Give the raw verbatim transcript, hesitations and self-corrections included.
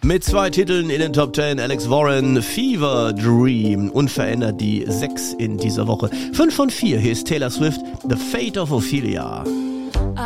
Mit zwei Titeln in den Top zehn, Alex Warren, Fever Dream, unverändert die sechs in dieser Woche. fünf von vier, hier ist Taylor Swift, The Fate of Ophelia.